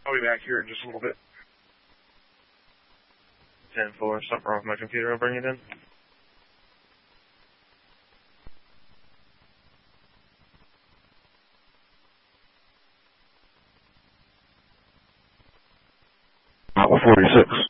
I'll be back here in just a little bit. 10-4, something wrong with my computer. I'll bring it in. Bravo 46.